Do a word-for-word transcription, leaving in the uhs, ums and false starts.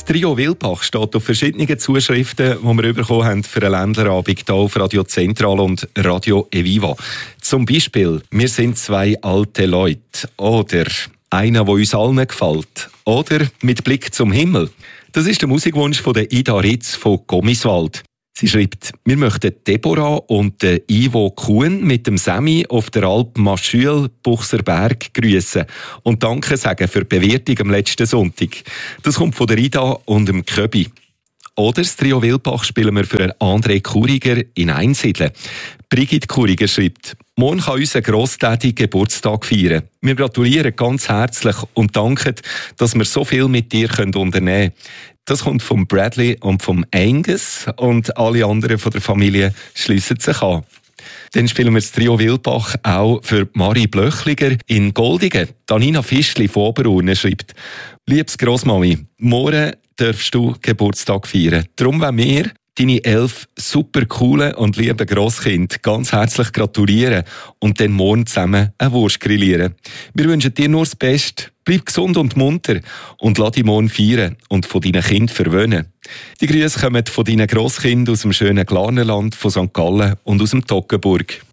Das Trio Wilbach steht auf verschiedenen Zuschriften, die wir bekommen haben für einen Ländlerabend hier auf Radio Zentral und Radio Eviva. Zum Beispiel, wir sind zwei alte Leute. Oder einer, der uns allen gefällt. Oder mit Blick zum Himmel. Das ist der Musikwunsch von der Ida Ritz von Gommiswald. Sie schreibt, wir möchten Deborah und den Ivo Kuhn mit dem Semi auf der Alp Maschüel Buchserberg grüßen und Danke sagen für die Bewertung am letzten Sonntag. Das kommt von der Ida und dem Köbi. Oder das Trio Wilbach spielen wir für André Kuriger in Einsiedeln. Brigitte Kuriger schreibt, morgen kann unser Grosstäti Geburtstag feiern. Wir gratulieren ganz herzlich und danken, dass wir so viel mit dir unternehmen können. Das kommt von Bradley und vom Angus und alle anderen von der Familie schliessen sich an. Dann spielen wir das Trio Wilbach auch für Marie Blöchliger in Goldingen. Danina Fischli von Oberurne schreibt, liebes Grossmami, morgen darfst du Geburtstag feiern. Darum wollen wir deine elf super coolen und lieben Grosskinder ganz herzlich gratulieren und dann morgen zusammen eine Wurst grillieren. Wir wünschen dir nur das Beste. Bleib gesund und munter und lass dich morgen feiern und von deinen Kindern verwöhnen. Die Grüße kommen von deinen Grosskindern aus dem schönen Glarnerland, von Sankt Gallen und aus dem Toggenburg.